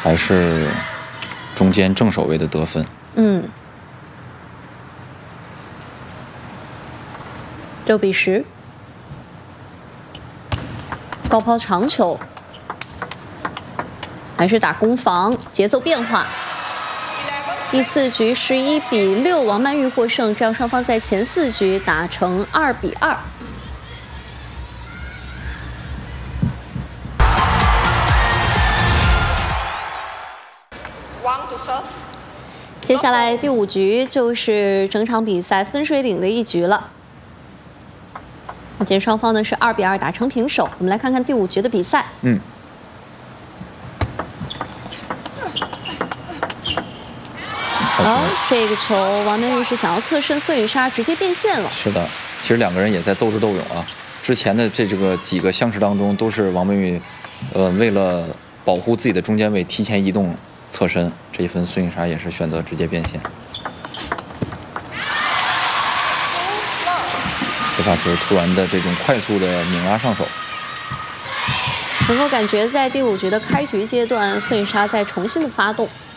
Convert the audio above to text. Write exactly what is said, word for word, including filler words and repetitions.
还是中间正手位的得分。 嗯，六比十，高抛长球，还是打攻防，节奏变化。第四局十一比六，王曼玉获胜，这样双方在前四局打成二比二。接下来第五局就是整场比赛分水岭的一局了。目前双方呢是二比二打成平手。我们来看看第五局的比赛。 嗯。 好，这个球王曼玉是想要侧身，孙颖莎直接变线了。 是的，其实两个人也在斗智斗勇啊。之前的这这个几个相持当中，都是王曼玉，呃，为了保护自己的中间位，提前移动侧身。这一分孙颖莎也是选择直接变线。这发球突然的这种快速的拧拉上手。 能够感觉在第五局的开局阶段，孙颖莎在重新的发动。